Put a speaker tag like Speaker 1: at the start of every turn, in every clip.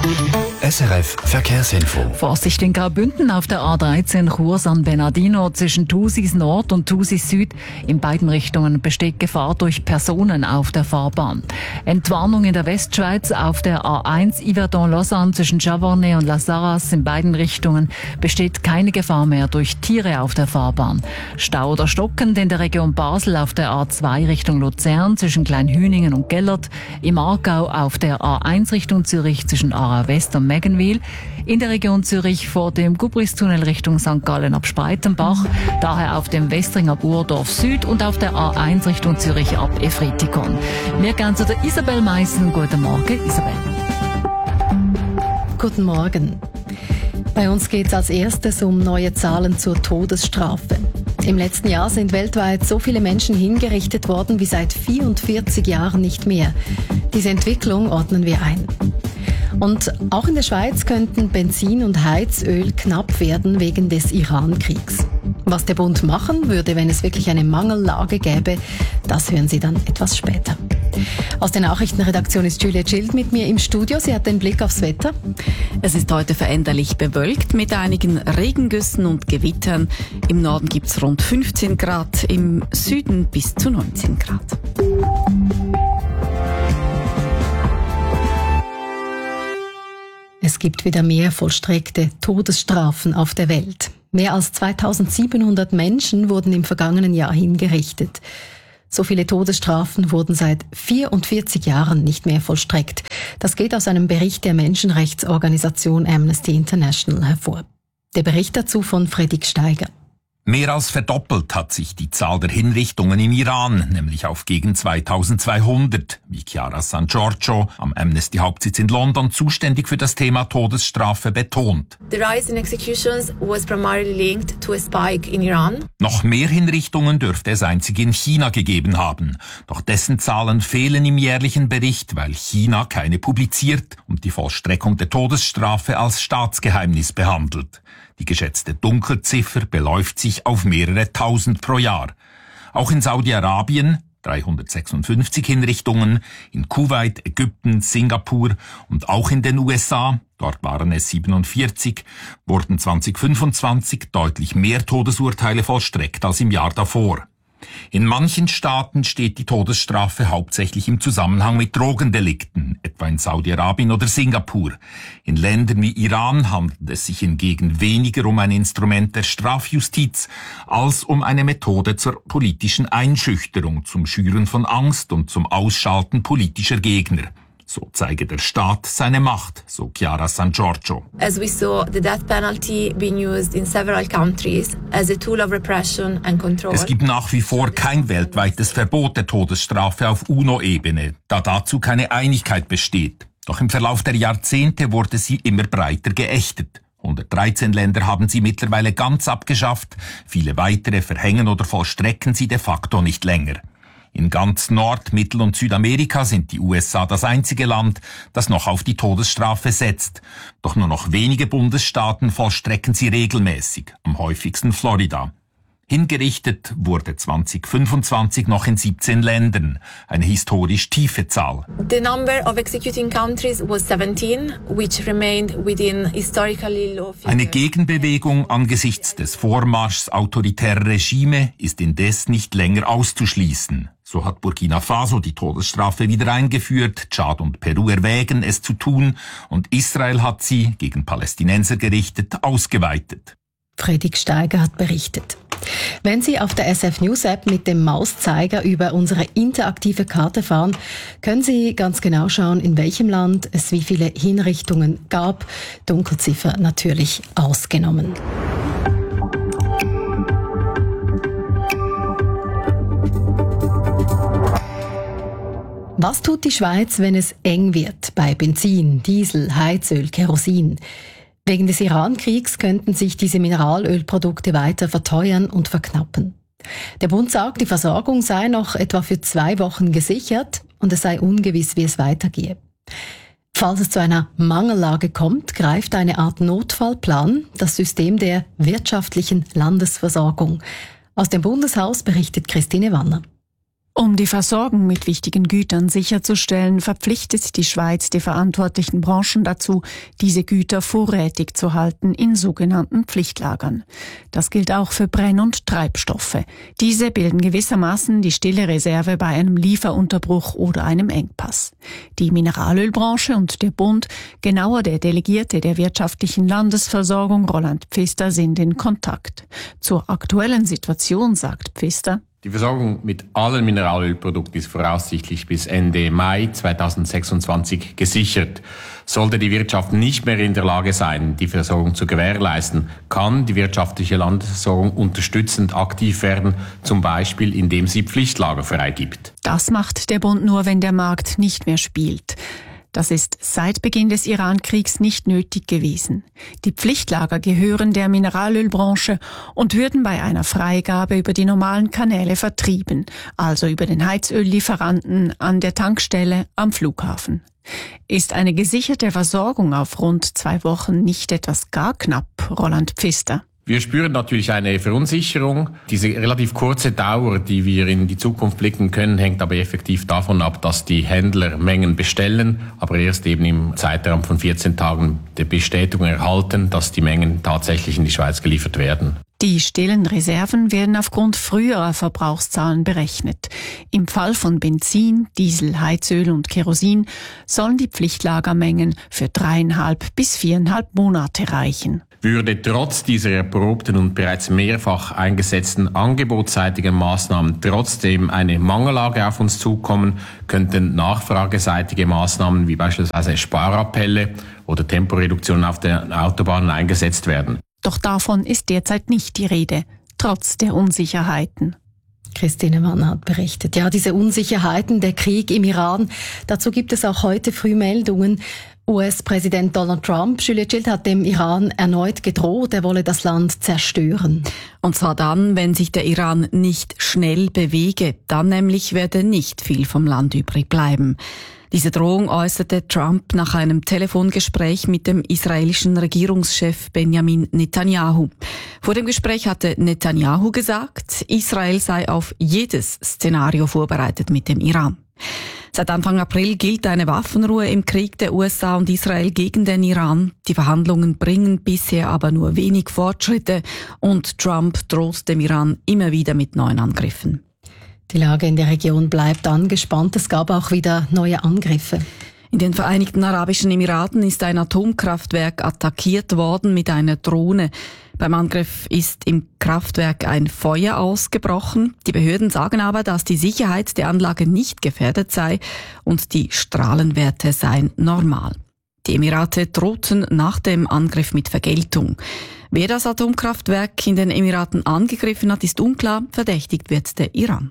Speaker 1: SRF Verkehrsinfo.
Speaker 2: Vorsicht in Graubünden auf der A13 Chur San Bernardino zwischen Thusis Nord und Thusis Süd. In beiden Richtungen besteht Gefahr durch Personen auf der Fahrbahn. Entwarnung in der Westschweiz auf der A1 Yverdon-Lausanne zwischen Chavornay und La Sarraz. In beiden Richtungen besteht keine Gefahr mehr durch Tiere auf der Fahrbahn. Stau oder stockend in der Region Basel auf der A2 Richtung Luzern zwischen Kleinhüningen und Gellert. Im Aargau auf der A1 Richtung Zürich zwischen Aarau West und Meggenwil, in der Region Zürich vor dem Gubristunnel Richtung St. Gallen ab Spreitenbach, daher auf dem Westring ab Urdorf Süd und auf der A1 Richtung Zürich ab Efretikon. Wir gehen zu der Isabel Meissen. Guten Morgen, Isabel.
Speaker 3: Guten Morgen. Bei uns geht es als erstes um neue Zahlen zur Todesstrafe. Im letzten Jahr sind weltweit so viele Menschen hingerichtet worden wie seit 44 Jahren nicht mehr. Diese Entwicklung ordnen wir ein. Und auch in der Schweiz könnten Benzin und Heizöl knapp werden wegen des Iran-Kriegs. Was der Bund machen würde, wenn es wirklich eine Mangellage gäbe, das hören Sie dann etwas später. Aus der Nachrichtenredaktion ist Julia Schild mit mir im Studio. Sie hat den Blick aufs Wetter.
Speaker 4: Es ist heute veränderlich bewölkt mit einigen Regengüssen und Gewittern. Im Norden gibt es rund 15 Grad, im Süden bis zu 19 Grad.
Speaker 3: Es gibt wieder mehr vollstreckte Todesstrafen auf der Welt. Mehr als 2700 Menschen wurden im vergangenen Jahr hingerichtet. So viele Todesstrafen wurden seit 44 Jahren nicht mehr vollstreckt. Das geht aus einem Bericht der Menschenrechtsorganisation Amnesty International hervor. Der Bericht dazu von Fredrik Steiger.
Speaker 5: Mehr als verdoppelt hat sich die Zahl der Hinrichtungen im Iran, nämlich auf gegen 2200, wie Chiara San Giorgio am Amnesty-Hauptsitz in London, zuständig für das Thema Todesstrafe, betont.
Speaker 6: The rise in executions was primarily linked to a spike in Iran.
Speaker 5: Noch mehr Hinrichtungen dürfte es einzig in China gegeben haben. Doch dessen Zahlen fehlen im jährlichen Bericht, weil China keine publiziert und die Vollstreckung der Todesstrafe als Staatsgeheimnis behandelt. Die geschätzte Dunkelziffer beläuft sich auf mehrere Tausend pro Jahr. Auch in Saudi-Arabien 356 Hinrichtungen, in Kuwait, Ägypten, Singapur und auch in den USA, dort waren es 47, wurden 2025 deutlich mehr Todesurteile vollstreckt als im Jahr davor. In manchen Staaten steht die Todesstrafe hauptsächlich im Zusammenhang mit Drogendelikten, etwa in Saudi-Arabien oder Singapur. In Ländern wie Iran handelt es sich hingegen weniger um ein Instrument der Strafjustiz als um eine Methode zur politischen Einschüchterung, zum Schüren von Angst und zum Ausschalten politischer Gegner. So zeige der Staat seine Macht, so Chiara San Giorgio.
Speaker 6: As we saw the death penalty being used in several countries as a tool of repression and control.
Speaker 5: Es gibt nach wie vor kein weltweites Verbot der Todesstrafe auf UNO-Ebene, da dazu keine Einigkeit besteht. Doch im Verlauf der Jahrzehnte wurde sie immer breiter geächtet. 113 Länder haben sie mittlerweile ganz abgeschafft, viele weitere verhängen oder vollstrecken sie de facto nicht länger. In ganz Nord-, Mittel- und Südamerika sind die USA das einzige Land, das noch auf die Todesstrafe setzt. Doch nur noch wenige Bundesstaaten vollstrecken sie regelmäßig, am häufigsten Florida. Hingerichtet wurde 2025 noch in 17 Ländern, eine historisch tiefe Zahl.
Speaker 6: The number of executing countries was 17, which remained within historically low figures.
Speaker 5: Eine Gegenbewegung angesichts des Vormarschs autoritärer Regime ist indes nicht länger auszuschließen. So hat Burkina Faso die Todesstrafe wieder eingeführt, Tschad und Peru erwägen, es zu tun, und Israel hat sie, gegen Palästinenser gerichtet, ausgeweitet.
Speaker 3: Fredrik Steiger hat berichtet. Wenn Sie auf der SF News App mit dem Mauszeiger über unsere interaktive Karte fahren, können Sie ganz genau schauen, in welchem Land es wie viele Hinrichtungen gab. Dunkelziffer natürlich ausgenommen. Was tut die Schweiz, wenn es eng wird bei Benzin, Diesel, Heizöl, Kerosin? Wegen des Iran-Kriegs könnten sich diese Mineralölprodukte weiter verteuern und verknappen. Der Bund sagt, die Versorgung sei noch etwa für 2 Wochen gesichert und es sei ungewiss, wie es weitergehe. Falls es zu einer Mangellage kommt, greift eine Art Notfallplan, das System der wirtschaftlichen Landesversorgung. Aus dem Bundeshaus berichtet Christine Wanner.
Speaker 1: Um die Versorgung mit wichtigen Gütern sicherzustellen, verpflichtet die Schweiz die verantwortlichen Branchen dazu, diese Güter vorrätig zu halten in sogenannten Pflichtlagern. Das gilt auch für Brenn- und Treibstoffe. Diese bilden gewissermaßen die stille Reserve bei einem Lieferunterbruch oder einem Engpass. Die Mineralölbranche und der Bund, genauer der Delegierte der wirtschaftlichen Landesversorgung Roland Pfister, sind in Kontakt. Zur aktuellen Situation sagt Pfister:
Speaker 7: Die Versorgung mit allen Mineralölprodukten ist voraussichtlich bis Ende Mai 2026 gesichert. Sollte die Wirtschaft nicht mehr in der Lage sein, die Versorgung zu gewährleisten, kann die wirtschaftliche Landesversorgung unterstützend aktiv werden, zum Beispiel indem sie Pflichtlager freigibt.
Speaker 1: Das macht der Bund nur, wenn der Markt nicht mehr spielt. Das ist seit Beginn des Iran-Kriegs nicht nötig gewesen. Die Pflichtlager gehören der Mineralölbranche und würden bei einer Freigabe über die normalen Kanäle vertrieben, also über den Heizöllieferanten, an der Tankstelle, am Flughafen. Ist eine gesicherte Versorgung auf rund 2 Wochen nicht etwas gar knapp, Roland Pfister?
Speaker 7: Wir spüren natürlich eine Verunsicherung. Diese relativ kurze Dauer, die wir in die Zukunft blicken können, hängt aber effektiv davon ab, dass die Händler Mengen bestellen, aber erst eben im Zeitraum von 14 Tagen die Bestätigung erhalten, dass die Mengen tatsächlich in die Schweiz geliefert werden.
Speaker 1: Die stillen Reserven werden aufgrund früherer Verbrauchszahlen berechnet. Im Fall von Benzin, Diesel, Heizöl und Kerosin sollen die Pflichtlagermengen für 3,5 bis 4,5 Monate reichen.
Speaker 7: Würde trotz dieser erprobten und bereits mehrfach eingesetzten angebotsseitigen Maßnahmen trotzdem eine Mangellage auf uns zukommen, könnten nachfrageseitige Maßnahmen wie beispielsweise Sparappelle oder Temporeduktionen auf den Autobahnen eingesetzt werden.
Speaker 1: Doch davon ist derzeit nicht die Rede, trotz der Unsicherheiten.
Speaker 3: Christine Mann hat berichtet. Ja, diese Unsicherheiten, der Krieg im Iran, dazu gibt es auch heute früh Meldungen. US-Präsident Donald Trump, Juliette Schild, hat dem Iran erneut gedroht, er wolle das Land zerstören.
Speaker 4: Und zwar dann, wenn sich der Iran nicht schnell bewege. Dann nämlich werde nicht viel vom Land übrig bleiben. Diese Drohung äußerte Trump nach einem Telefongespräch mit dem israelischen Regierungschef Benjamin Netanyahu. Vor dem Gespräch hatte Netanyahu gesagt, Israel sei auf jedes Szenario vorbereitet mit dem Iran. Seit Anfang April gilt eine Waffenruhe im Krieg der USA und Israel gegen den Iran. Die Verhandlungen bringen bisher aber nur wenig Fortschritte und Trump droht dem Iran immer wieder mit neuen Angriffen.
Speaker 3: Die Lage in der Region bleibt angespannt. Es gab auch wieder neue Angriffe.
Speaker 4: In den Vereinigten Arabischen Emiraten ist ein Atomkraftwerk attackiert worden mit einer Drohne. Beim Angriff ist im Kraftwerk ein Feuer ausgebrochen. Die Behörden sagen aber, dass die Sicherheit der Anlage nicht gefährdet sei und die Strahlenwerte seien normal. Die Emirate drohten nach dem Angriff mit Vergeltung. Wer das Atomkraftwerk in den Emiraten angegriffen hat, ist unklar. Verdächtigt wird der Iran.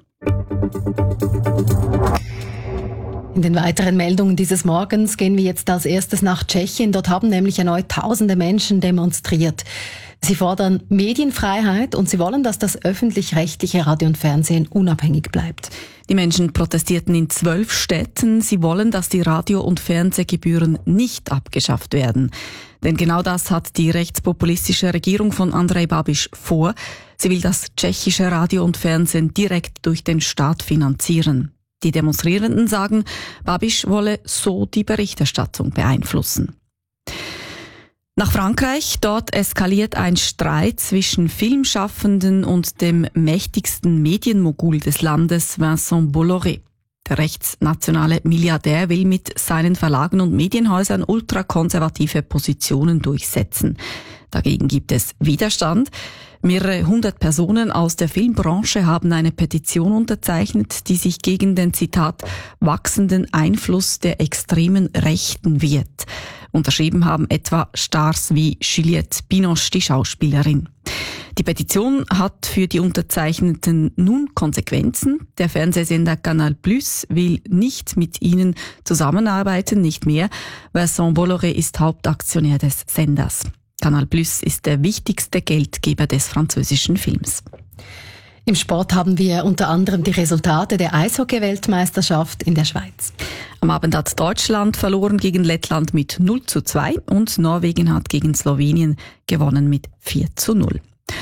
Speaker 3: In den weiteren Meldungen dieses Morgens gehen wir jetzt als erstes nach Tschechien. Dort haben nämlich erneut tausende Menschen demonstriert. Sie fordern Medienfreiheit und sie wollen, dass das öffentlich-rechtliche Radio und Fernsehen unabhängig bleibt.
Speaker 4: Die Menschen protestierten in 12 Städten. Sie wollen, dass die Radio- und Fernsehgebühren nicht abgeschafft werden. Denn genau das hat die rechtspopulistische Regierung von Andrej Babiš vor. Sie will das tschechische Radio und Fernsehen direkt durch den Staat finanzieren. Die Demonstrierenden sagen, Babiš wolle so die Berichterstattung beeinflussen. Nach Frankreich, dort eskaliert ein Streit zwischen Filmschaffenden und dem mächtigsten Medienmogul des Landes, Vincent Bolloré. Der rechtsnationale Milliardär will mit seinen Verlagen und Medienhäusern ultrakonservative Positionen durchsetzen. Dagegen gibt es Widerstand. Mehrere 100 Personen aus der Filmbranche haben eine Petition unterzeichnet, die sich gegen den, Zitat, wachsenden Einfluss der extremen Rechten wehrt. Unterschrieben haben etwa Stars wie Juliette Binoche, die Schauspielerin. Die Petition hat für die Unterzeichneten nun Konsequenzen. Der Fernsehsender Canal Plus will nicht mit ihnen zusammenarbeiten, nicht mehr. Vincent Bolloré ist Hauptaktionär des Senders. Canal Plus ist der wichtigste Geldgeber des französischen Films.
Speaker 3: Im Sport haben wir unter anderem die Resultate der Eishockey-Weltmeisterschaft in der Schweiz.
Speaker 4: Am Abend hat Deutschland verloren gegen Lettland mit 0:2 und Norwegen hat gegen Slowenien gewonnen mit 4:0.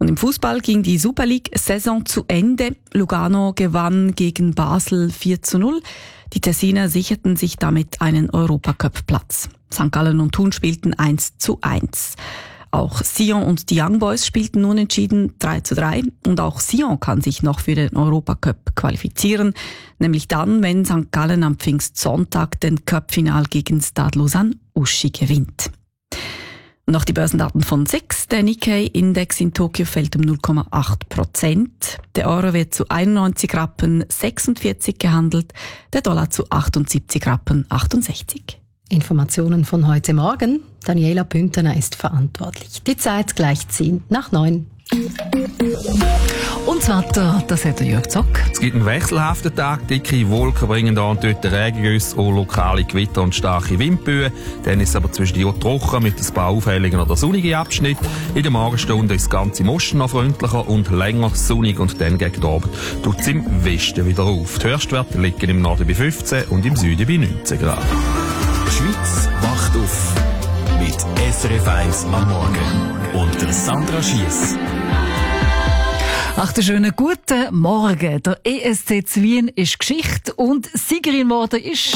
Speaker 4: Und im Fußball ging die Super League-Saison zu Ende. Lugano gewann gegen Basel 4:0. Die Tessiner sicherten sich damit einen Europacup-Platz. St. Gallen und Thun spielten 1:1. Auch Sion und die Young Boys spielten unentschieden 3:3. Und auch Sion kann sich noch für den Europacup qualifizieren, nämlich dann, wenn St. Gallen am Pfingstsonntag den Cup-Final gegen Stade Lausanne-Uschi gewinnt. Noch die Börsendaten von SIX. Der Nikkei-Index in Tokio fällt um 0,8%. Der Euro wird zu 91 Rappen 46 gehandelt, der Dollar zu 78 Rappen 68.
Speaker 3: Informationen von heute Morgen. Daniela Bündner ist verantwortlich. Die Zeit gleich 10:09.
Speaker 2: Und das Wetter, das hat der Jörg Zock.
Speaker 8: Es gibt einen wechselhaften Tag. Dicke Wolken bringen da und dort Regengüsse und lokale Gewitter und starke Windböen. Dann ist es aber zwischendurch trocken mit ein paar auffälligen oder sonnigen Abschnitten. In der Morgenstunde ist das ganze im Osten noch freundlicher und länger sonnig und dann gegen Abend tut es im Westen wieder auf. Die Höchstwerte liegen im Norden bei 15 und im Süden bei 19 Grad.
Speaker 9: Die Schweiz wacht auf mit SRF 1 am Morgen und der Sandra Schiess.
Speaker 2: Ach, den schönen guten Morgen. Der ESC Zwien ist Geschichte und Siegerin geworden ist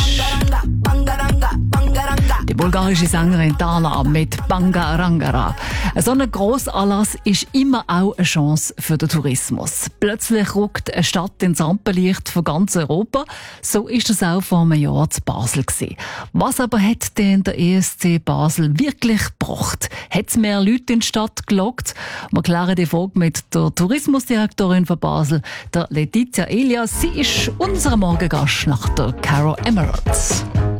Speaker 2: die bulgarische Sängerin Dana mit Bangarangara. So ein Grossanlass ist immer auch eine Chance für den Tourismus. Plötzlich rückt eine Stadt ins Rampenlicht von ganz Europa. So ist es auch vor einem Jahr zu Basel gewesen. Was aber hat denn der ESC Basel wirklich gebracht? Hat es mehr Leute in die Stadt gelockt? Wir klären die Frage mit der Tourismusdirektorin von Basel, der Letizia Elias. Sie ist unser Morgengast nach der Caro Emeralds.